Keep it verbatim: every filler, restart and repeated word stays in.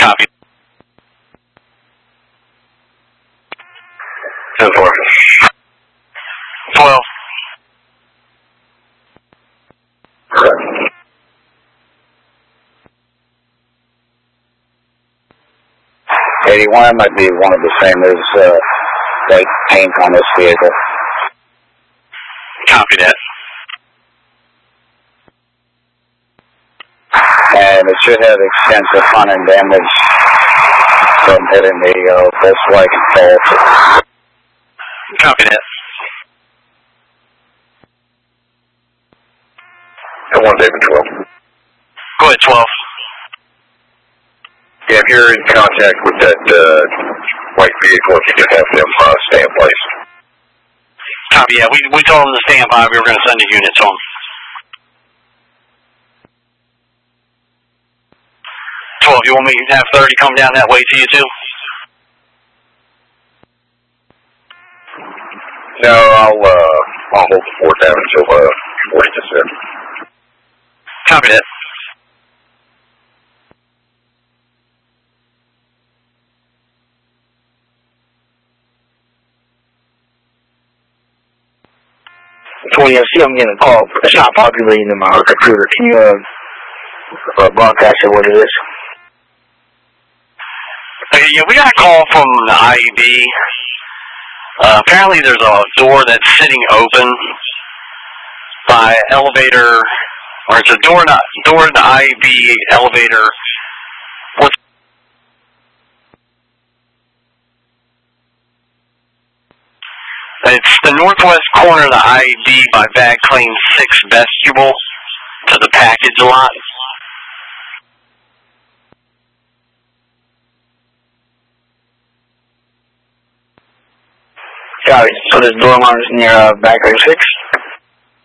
Copy. ten four. twelve. eighty-one might be one of the same as uh, white paint on this vehicle. Copy that. And it should have extensive front end damage from hitting the uh, Volkswagen Pulse. Copy that. And one David twelve. Go ahead, twelve. Yeah, if you're in contact with that uh, white vehicle, if you can have them uh, stay in place. Copy, yeah. We, we told them to stand by. We were going to send a unit to them. twelve, you want me to have thirty come down that way to you too? No, I'll, uh, I'll hold the fort down until uh, forty to seven. Copy that. twenty, I see I'm getting a call. It's not populating in my computer. Can you uh, uh, broadcast it what it is? Okay, yeah, we got a call from the I E D. Uh, apparently there's a door that's sitting open by elevator, or it's a door, not, door in the I E D elevator. What's It's the northwest corner of the I E D by Bag Claim six vestibule to the package lot. Got it. So this door alarm is near uh, Bag Claim six?